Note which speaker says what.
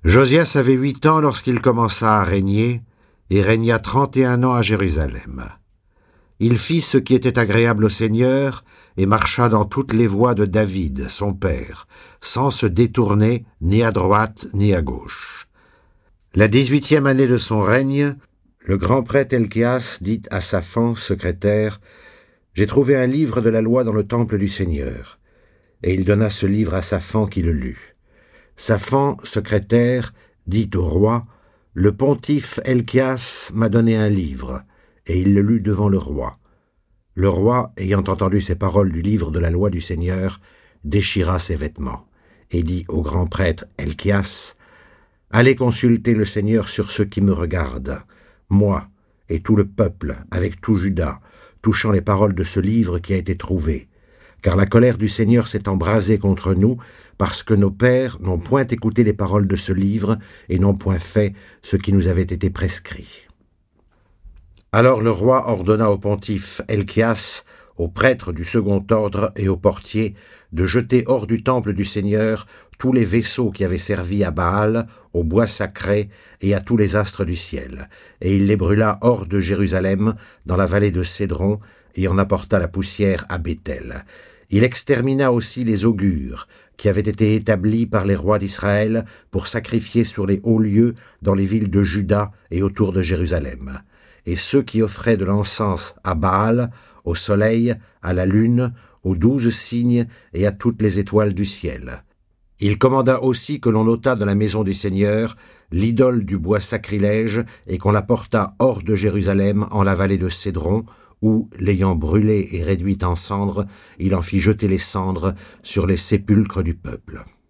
Speaker 1: Josias avait 8 ans lorsqu'il commença à régner, et régna 31 ans à Jérusalem. Il fit ce qui était agréable au Seigneur, et marcha dans toutes les voies de David, son père, sans se détourner ni à droite ni à gauche. La 18e année de son règne, le grand prêtre Elchias dit à Saphan, secrétaire, « J'ai trouvé un livre de la loi dans le temple du Seigneur. » Et il donna ce livre à Saphan qui le lut. Saphan, secrétaire, dit au roi, « Le pontife Elchias m'a donné un livre. » Et il le lut devant le roi. Le roi, ayant entendu ces paroles du livre de la loi du Seigneur, déchira ses vêtements, et dit au grand prêtre Elchias, « Allez consulter le Seigneur sur ce qui me regarde, moi et tout le peuple, avec tout Juda, touchant les paroles de ce livre qui a été trouvé. Car la colère du Seigneur s'est embrasée contre nous, parce que nos pères n'ont point écouté les paroles de ce livre et n'ont point fait ce qui nous avait été prescrit. » Alors le roi ordonna au pontife Elchias, aux prêtres du second ordre et aux portiers, de jeter hors du temple du Seigneur tous les vaisseaux qui avaient servi à Baal, au bois sacré et à tous les astres du ciel. Et il les brûla hors de Jérusalem, dans la vallée de Cédron, et en apporta la poussière à Béthel. Il extermina aussi les augures, qui avaient été établis par les rois d'Israël pour sacrifier sur les hauts lieux dans les villes de Juda et autour de Jérusalem. Et ceux qui offraient de l'encens à Baal, au soleil, à la lune, aux 12 signes et à toutes les étoiles du ciel. Il commanda aussi que l'on ôtât de la maison du Seigneur l'idole du bois sacrilège et qu'on la portât hors de Jérusalem en la vallée de Cédron, où, l'ayant brûlée et réduite en cendres, il en fit jeter les cendres sur les sépulcres du peuple.